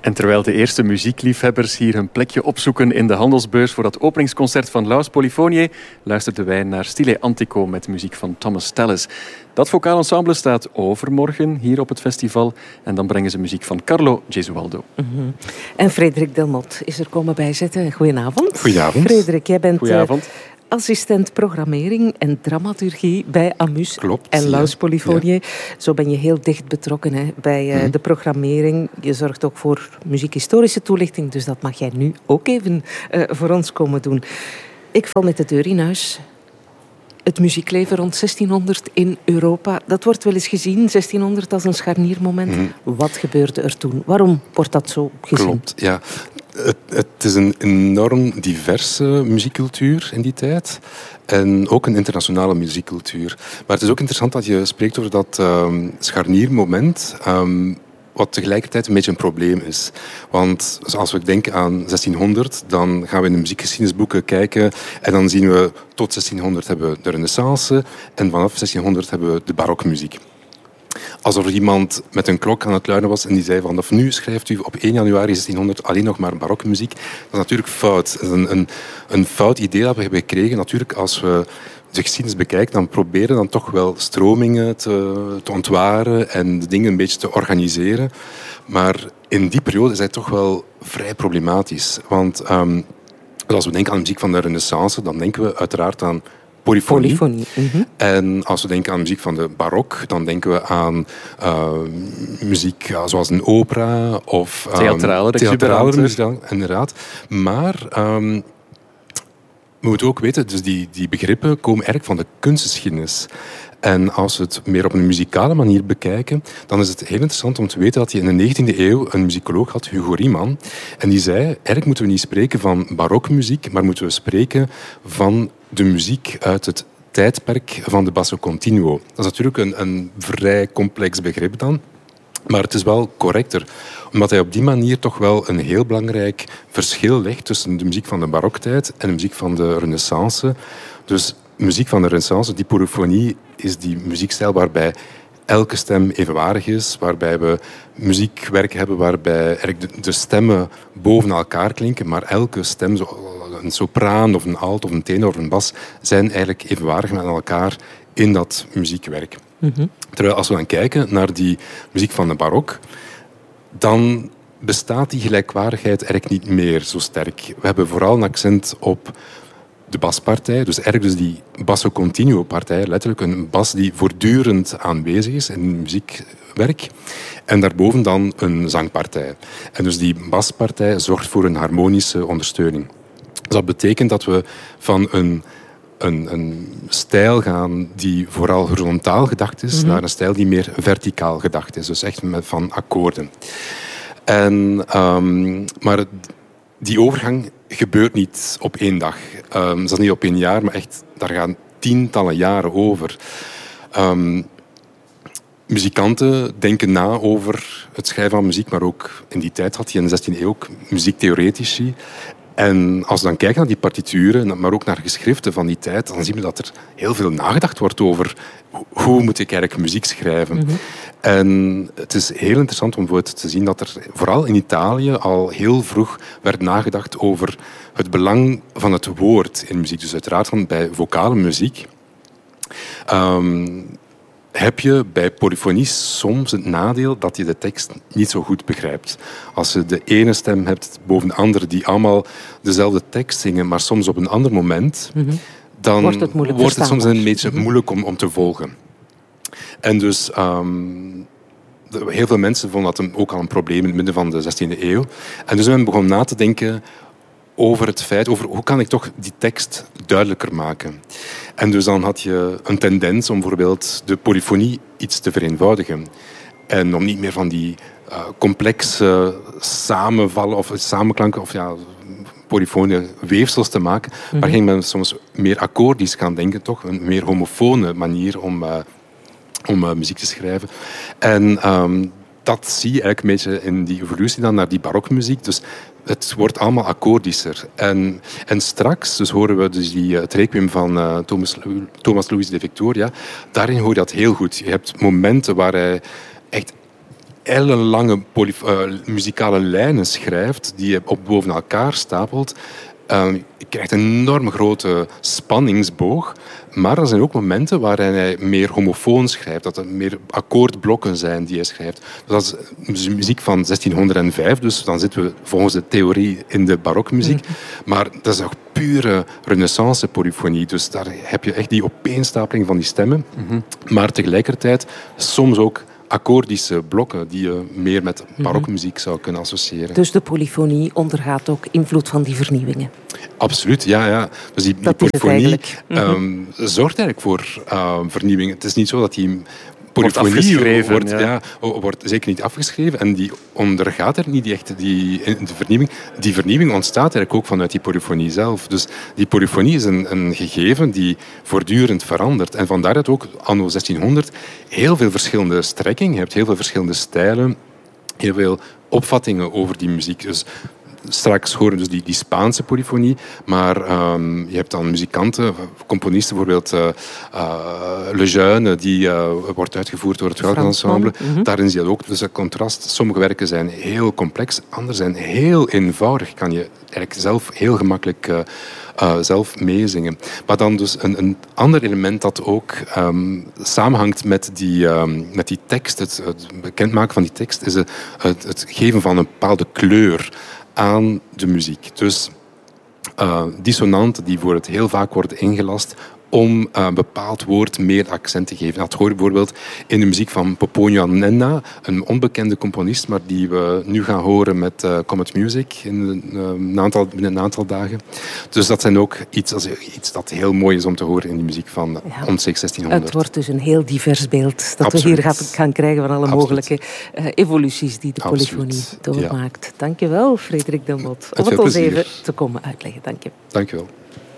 En terwijl de eerste muziekliefhebbers hier een plekje opzoeken in de handelsbeurs voor dat openingsconcert van Laus Polyphoniae, luisterden wij naar Stile Antico met muziek van Thomas Tallis. Dat vocaal ensemble staat overmorgen hier op het festival en dan brengen ze muziek van Carlo Gesualdo. Mm-hmm. En Frederik Delmotte is er komen bijzetten. Goedenavond. Goedenavond. Frederik, jij bent Goedenavond. Assistent programmering en dramaturgie bij Amus. Klopt, en Laus ja. Polyphoniae. Zo ben je heel dicht betrokken bij de programmering. Je zorgt ook voor muziekhistorische toelichting, dus dat mag jij nu ook even voor ons komen doen. Ik val met de deur in huis. Het muziekleven rond 1600 in Europa, dat wordt wel eens gezien, 1600 als een scharniermoment. Mm-hmm. Wat gebeurde er toen? Waarom wordt dat zo gezien? Klopt, ja. Het is een enorm diverse muziekcultuur in die tijd. En ook een internationale muziekcultuur. Maar het is ook interessant dat je spreekt over dat scharniermoment, wat tegelijkertijd een beetje een probleem is. Want als we denken aan 1600, dan gaan we in de muziekgeschiedenisboeken kijken en dan zien we tot 1600 hebben we de Renaissance en vanaf 1600 hebben we de barokmuziek. Alsof er iemand met een klok aan het luiden was en die zei vanaf nu schrijft u op 1 januari 1600 alleen nog maar barokmuziek. Dat is natuurlijk fout. Dat is een fout idee dat we hebben gekregen. Natuurlijk, als we de geschiedenis bekijken, dan proberen dan toch wel stromingen te ontwaren en de dingen een beetje te organiseren. Maar in die periode is hij toch wel vrij problematisch. Want als we denken aan de muziek van de Renaissance, dan denken we uiteraard aan polyfonie. Mm-hmm. En als we denken aan muziek van de barok, dan denken we aan muziek zoals een opera of theatrale muziek, inderdaad. Maar we moeten ook weten, dus die begrippen komen eigenlijk van de kunstgeschiedenis. En als we het meer op een muzikale manier bekijken, dan is het heel interessant om te weten dat je in de 19e eeuw een muzikoloog had, Hugo Riemann. En die zei, eigenlijk moeten we niet spreken van barokmuziek, maar moeten we spreken van de muziek uit het tijdperk van de basso continuo. Dat is natuurlijk een vrij complex begrip dan, maar het is wel correcter. Omdat hij op die manier toch wel een heel belangrijk verschil legt tussen de muziek van de baroktijd en de muziek van de Renaissance. Dus muziek van de Renaissance, die polyfonie, is die muziekstijl waarbij elke stem evenwaardig is, waarbij we muziekwerk hebben waarbij eigenlijk de stemmen boven elkaar klinken, maar elke stem, een sopraan of een alt of een tenor of een bas, zijn eigenlijk evenwaardig met elkaar in dat muziekwerk. Mm-hmm. Terwijl als we dan kijken naar die muziek van de barok, dan bestaat die gelijkwaardigheid eigenlijk niet meer zo sterk. We hebben vooral een accent op de baspartij, dus eigenlijk dus die basso continuo partij, letterlijk een bas die voortdurend aanwezig is in muziekwerk. En daarboven dan een zangpartij. En dus die baspartij zorgt voor een harmonische ondersteuning. Dus dat betekent dat we van een stijl gaan die vooral horizontaal gedacht is, naar een stijl die meer verticaal gedacht is. Dus echt van akkoorden. Maar die overgang gebeurt niet op 1 dag. Zelfs niet op 1 jaar, maar echt, daar gaan tientallen jaren over. Muzikanten denken na over het schrijven van muziek, maar ook in die tijd had je in de 16e eeuw ook muziektheoretici. En als we dan kijken naar die partituren, maar ook naar geschriften van die tijd, dan zien we dat er heel veel nagedacht wordt over hoe moet ik eigenlijk muziek schrijven. Mm-hmm. En het is heel interessant om te zien dat er vooral in Italië al heel vroeg werd nagedacht over het belang van het woord in muziek. Dus uiteraard bij vocale muziek heb je bij polyfonie soms het nadeel dat je de tekst niet zo goed begrijpt. Als je de ene stem hebt boven de andere die allemaal dezelfde tekst zingen, maar soms op een ander moment, dan wordt het soms een beetje moeilijk om te volgen. En dus heel veel mensen vonden dat ook al een probleem in het midden van de 16e eeuw. En dus we begonnen na te denken over het feit, over hoe kan ik toch die tekst duidelijker maken. En dus dan had je een tendens om bijvoorbeeld de polyfonie iets te vereenvoudigen. En om niet meer van die complexe samenvallen of samenklanken of polyfone weefsels te maken. Mm-hmm. Maar ging men soms meer akkoordisch gaan denken, toch? Een meer homofone manier om muziek te schrijven. En dat zie je eigenlijk een beetje in die evolutie dan naar die barokmuziek. Dus het wordt allemaal akkoordischer. En straks dus horen we dus het requiem van Thomas Louis de Victoria. Daarin hoor je dat heel goed. Je hebt momenten waar hij echt ellenlange muzikale lijnen schrijft, die je boven elkaar stapelt. Je krijgt een enorm grote spanningsboog. Maar er zijn ook momenten waarin hij meer homofoon schrijft. Dat er meer akkoordblokken zijn die hij schrijft. Dat is muziek van 1605. Dus dan zitten we volgens de theorie in de barokmuziek. Maar dat is nog pure renaissance polyfonie. Dus daar heb je echt die opeenstapeling van die stemmen. Maar tegelijkertijd soms ook akkoordische blokken die je meer met barokmuziek zou kunnen associëren. Dus de polyfonie ondergaat ook invloed van die vernieuwingen? Absoluut, ja. Dus die polyfonie zorgt eigenlijk voor vernieuwing. Het is niet zo dat die polyfonie wordt zeker niet afgeschreven en die ondergaat er niet echt de vernieuwing. Die vernieuwing ontstaat eigenlijk ook vanuit die polyfonie zelf. Dus die polyfonie is een gegeven die voortdurend verandert. En vandaar dat ook anno 1600 heel veel verschillende strekkingen hebt, heel veel verschillende stijlen, heel veel opvattingen over die muziek. Dus straks horen dus die Spaanse polyfonie, maar je hebt dan muzikanten, componisten, bijvoorbeeld Lejeune, die wordt uitgevoerd door het Veldensemble. Daarin zie je ook dus een contrast. Sommige werken zijn heel complex, andere zijn heel eenvoudig. Kan je eigenlijk zelf heel gemakkelijk zelf meezingen. Maar dan dus een ander element dat ook samenhangt met die tekst, het bekendmaken van die tekst, is het geven van een bepaalde kleur aan de muziek. Dus dissonanten die heel vaak worden ingelast om een bepaald woord meer accent te geven. Dat hoor je bijvoorbeeld in de muziek van Poponio Nenna, een onbekende componist, maar die we nu gaan horen met Comet Music binnen een aantal dagen. Dus dat zijn ook iets dat heel mooi is om te horen in die muziek van omstreeks 1600. Het wordt dus een heel divers beeld dat we hier gaan krijgen van alle mogelijke evoluties die de polyfonie doormaakt. Dank je wel, Frederik de Mot, om het ons even te komen uitleggen. Dank je. Dank je wel.